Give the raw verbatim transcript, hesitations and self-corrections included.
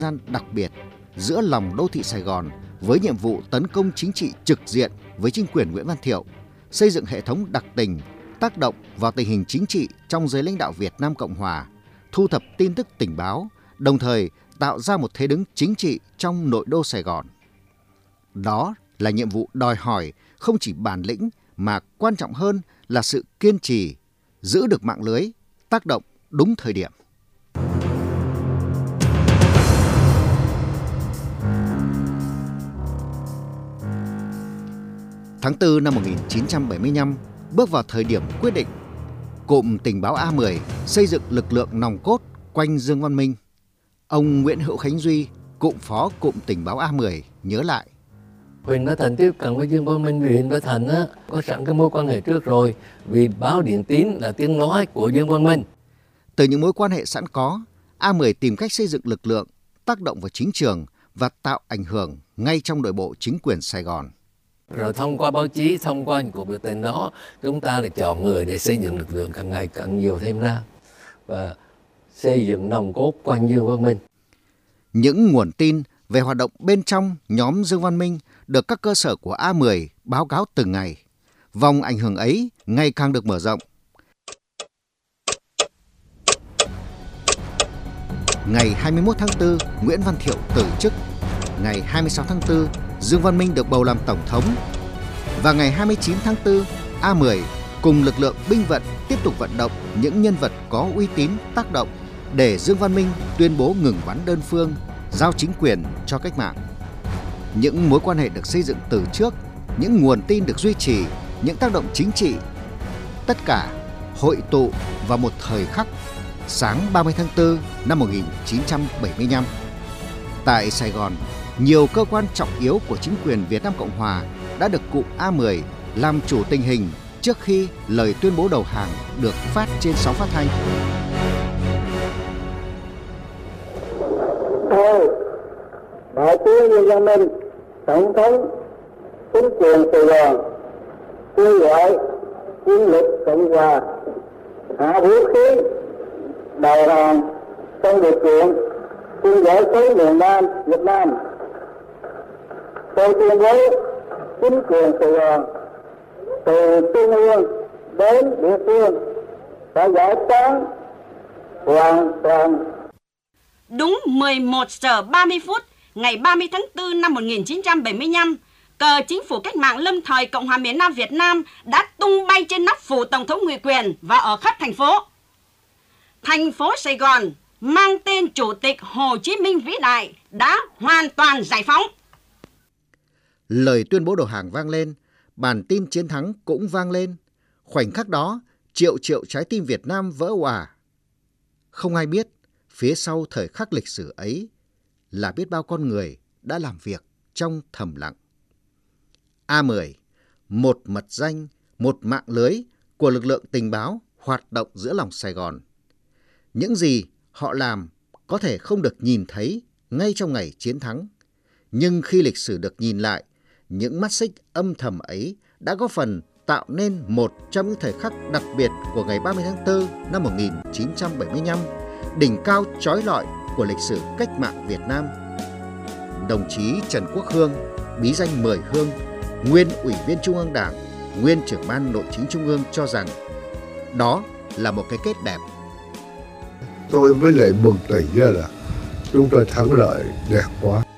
gian đặc biệt giữa lòng đô thị Sài Gòn với nhiệm vụ tấn công chính trị trực diện với chính quyền Nguyễn Văn Thiệu, xây dựng hệ thống đặc tình, tác động vào tình hình chính trị trong giới lãnh đạo Việt Nam Cộng Hòa, thu thập tin tức tình báo, đồng thời tạo ra một thế đứng chính trị trong nội đô Sài Gòn. Đó là nhiệm vụ đòi hỏi không chỉ bản lĩnh mà quan trọng hơn là sự kiên trì, giữ được mạng lưới, tác động đúng thời điểm. Tháng tư năm một nghìn chín trăm bảy mươi lăm, bước vào thời điểm quyết định, cụm tình báo A mười xây dựng lực lượng nòng cốt quanh Dương Văn Minh. Ông Nguyễn Hữu Khánh Duy, cụm phó cụm tình báo A mười nhớ lại. Huỳnh Bá Thành tiếp cận với Dương Văn Minh vì Huỳnh Bá Thành á, có sẵn cái mối quan hệ trước rồi, vì báo Điện Tín là tiếng nói của Dương Văn Minh. Từ những mối quan hệ sẵn có, A mười tìm cách xây dựng lực lượng, tác động vào chính trường và tạo ảnh hưởng ngay trong nội bộ chính quyền Sài Gòn. Rồi thông qua báo chí, thông qua những cuộc biểu tình đó, chúng ta lại chọn người để xây dựng lực lượng càng ngày càng nhiều thêm ra và xây dựng nòng cốt quanh Dương Văn Minh. Những nguồn tin về hoạt động bên trong nhóm Dương Văn Minh được các cơ sở của A mười báo cáo từng ngày. Vòng ảnh hưởng ấy ngày càng được mở rộng. Ngày hai mươi mốt tháng tư, Nguyễn Văn Thiệu từ chức. Ngày hai mươi sáu tháng tư, Dương Văn Minh được bầu làm tổng thống. Và ngày hai mươi chín tháng tư, A mười cùng lực lượng binh vận tiếp tục vận động những nhân vật có uy tín tác động để Dương Văn Minh tuyên bố ngừng bắn đơn phương, giao chính quyền cho cách mạng. Những mối quan hệ được xây dựng từ trước, những nguồn tin được duy trì, những tác động chính trị, tất cả hội tụ vào một thời khắc sáng ba mươi tháng tư năm một nghìn chín trăm bảy mươi lăm. Tại Sài Gòn, nhiều cơ quan trọng yếu của chính quyền Việt Nam Cộng Hòa đã được cụm A mười làm chủ tình hình trước khi lời tuyên bố đầu hàng được phát trên sóng phát thanh. Tôi, Đại tướng Dương Văn Minh, Tổng thống chính quyền Sài Gòn, kêu gọi quân lực Cộng Hòa hạ vũ khí đầu hàng trong điều kiện quân giải phóng miền Nam Việt Nam. Tôi tuyên bố chính quyền Sài Gòn từ trung ương đến địa phương đã giải tán hoàn toàn. Đúng mười một giờ ba mươi phút ngày ba mươi tháng tư năm một nghìn chín trăm bảy mươi lăm, cờ chính phủ cách mạng lâm thời Cộng hòa miền Nam Việt Nam đã tung bay trên nóc phủ Tổng thống Ngụy Quyền và ở khắp thành phố. Thành phố Sài Gòn mang tên Chủ tịch Hồ Chí Minh vĩ đại đã hoàn toàn giải phóng. Lời tuyên bố đầu hàng vang lên, bản tin chiến thắng cũng vang lên. Khoảnh khắc đó, triệu triệu trái tim Việt Nam vỡ òa. Không ai biết, phía sau thời khắc lịch sử ấy là biết bao con người đã làm việc trong thầm lặng. A mười, một mật danh, một mạng lưới của lực lượng tình báo hoạt động giữa lòng Sài Gòn. Những gì họ làm có thể không được nhìn thấy ngay trong ngày chiến thắng, nhưng khi lịch sử được nhìn lại, những mắt xích âm thầm ấy đã góp phần tạo nên một trong những thời khắc đặc biệt của ngày ba mươi tháng tư năm một nghìn chín trăm bảy mươi lăm, đỉnh cao chói lọi của lịch sử cách mạng Việt Nam. Đồng chí Trần Quốc Hương, bí danh Mười Hương, nguyên Ủy viên Trung ương Đảng, nguyên trưởng ban Nội chính Trung ương cho rằng đó là một cái kết đẹp. Tôi mới lại bừng tỉnh ra là chúng tôi thắng lợi đẹp quá.